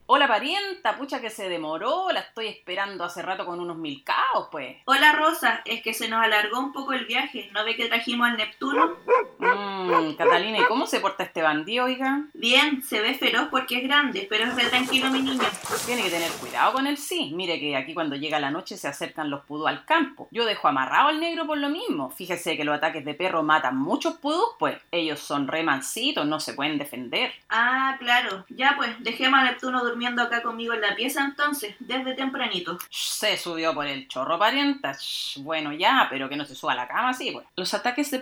Hola parienta, pucha que se demoró, la estoy esperando hace rato con unos milcaos, pues. Hola Rosa, es que se nos alargó un poco el viaje. ¿No ve que trajimos al Neptuno? Catalina, ¿y cómo se porta este bandido, oiga? Bien, se ve feroz porque es grande, pero es re tranquilo mi niño. Tiene que tener cuidado con él, sí. Mire que aquí cuando llega la noche se acercan los pudú al campo. Yo dejo amarrado al negro por lo mismo. Fíjese que los ataques de perro matan muchos pudús, pues. Ellos son re mansitos, no se pueden defender. Ah, claro. Ya pues, dejemos a Neptuno durmiendo acá conmigo en la pieza entonces, desde tempranito. Se subió por el chorro, parienta. Bueno, ya, pero que no se suba a la cama, sí, pues. Los ataques de